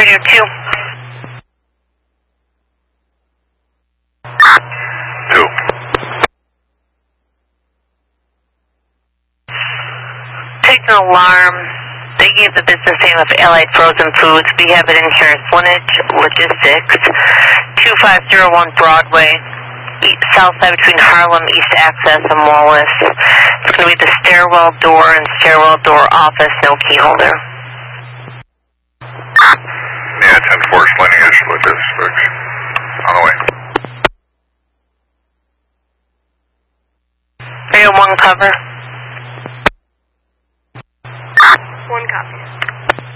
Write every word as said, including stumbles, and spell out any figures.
Radio two. Two. Take an alarm. They gave the business name of Allied Frozen Foods. We have it in here. Swinnage Logistics, two five zero one Broadway, east, south side between Harlem, East Access, and Wallace. It's going to be the stairwell door and stairwell door office, no key holder. Yeah, ten four Slinnage Logistics. On the way. Radio one cover.